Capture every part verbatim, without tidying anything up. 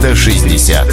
триста шестьдесят.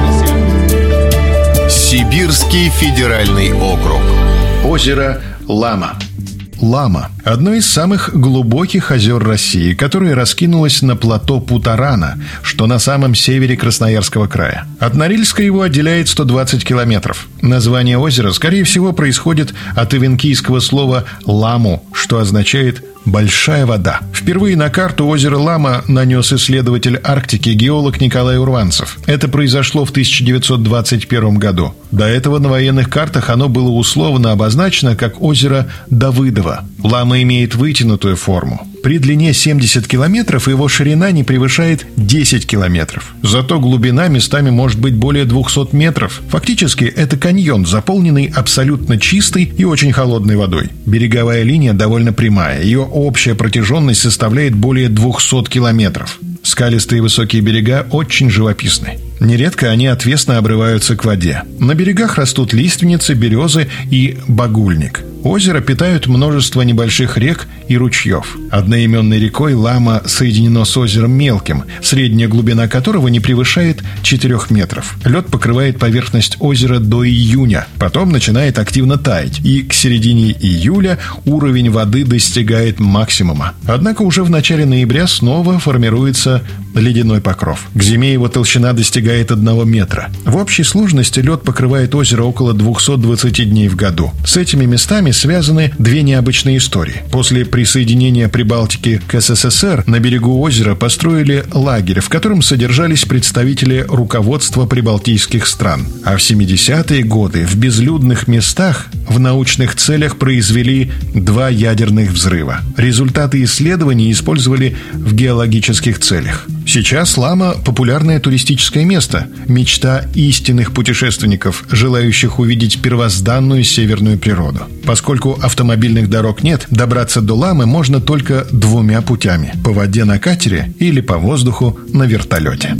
Сибирский федеральный округ. Озеро Лама. Лама – одно из самых глубоких озер России, которое раскинулось на плато Путарана, что на самом севере Красноярского края. От Норильска его отделяет сто двадцать километров. Название озера, скорее всего, происходит от эвенкийского слова «ламу», что означает «большая вода». Впервые на карту озеро Лама нанес исследователь Арктики геолог Николай Урванцев. Это произошло в тысяча девятьсот двадцать первом году. До этого на военных картах оно было условно обозначено как озеро Давыдово. Лама имеет вытянутую форму. При длине семьдесят километров его ширина не превышает десять километров. Зато глубина местами может быть более двухсот метров. Фактически это каньон, заполненный абсолютно чистой и очень холодной водой. Береговая линия довольно прямая. Ее общая протяженность составляет более двухсот километров. Скалистые высокие берега очень живописны. Нередко они отвесно обрываются к воде. На берегах растут лиственницы, березы и багульник. Озеро питают множество небольших рек и ручьев. Одноименной рекой Лама соединено с озером Мелким, средняя глубина которого не превышает четырёх метров. Лед покрывает поверхность озера до июня, потом начинает активно таять, и к середине июля уровень воды достигает максимума. Однако уже в начале ноября снова формируется ледяной покров. К зиме его толщина достигает одного метра. В общей сложности лед покрывает озеро около двухсот двадцати дней в году. С этими местами связаны две необычные истории. После присоединения Прибалтики к СССР на берегу озера построили лагерь, в котором содержались представители руководства прибалтийских стран. А в семидесятые годы в безлюдных местах в научных целях произвели два ядерных взрыва. Результаты исследований использовали в геологических целях. Сейчас Лама – популярное туристическое место, мечта истинных путешественников, желающих увидеть первозданную северную природу. Поскольку автомобильных дорог нет, добраться до Ламы можно только двумя путями – по воде на катере или по воздуху на вертолете.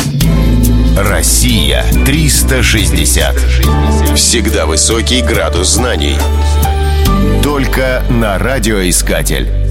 Россия триста шестьдесят. Всегда высокий градус знаний. Только на радиоискатель.